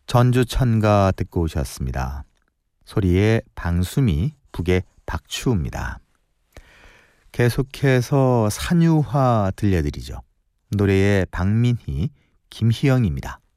전주천가 듣고 오셨습니다. 소리의 방수미, 북의 박추우입니다. 계속해서 산유화 들려드리죠. 노래의 박민희, 김희영입니다.